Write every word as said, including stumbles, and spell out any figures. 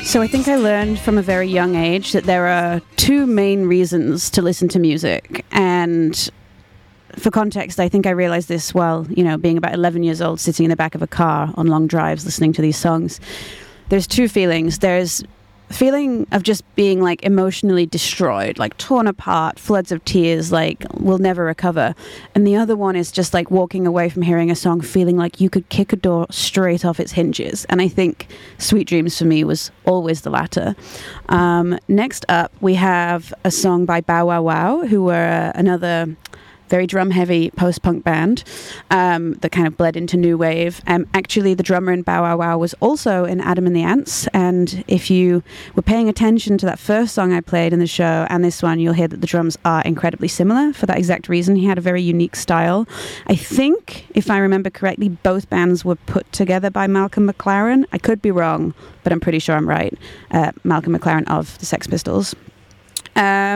So I think I learned from a very young age that there are two main reasons to listen to music. And for context, I think I realized this while, you know, being about eleven years old, sitting in the back of a car on long drives, listening to these songs. There's two feelings. There's feeling of just being like emotionally destroyed, like torn apart, floods of tears, like we'll never recover. And the other one is just like walking away from hearing a song feeling like you could kick a door straight off its hinges. And I think Sweet Dreams for me was always the latter. Um, next up, we have a song by Bow Wow Wow, who were uh, another very drum-heavy post-punk band um, that kind of bled into new wave. Um, actually, the drummer in Bow Wow Wow was also in Adam and the Ants, and if you were paying attention to that first song I played in the show and this one, you'll hear that the drums are incredibly similar for that exact reason. He had a very unique style. I think, if I remember correctly, both bands were put together by Malcolm McLaren. I could be wrong, but I'm pretty sure I'm right. Uh, Malcolm McLaren of the Sex Pistols. Um,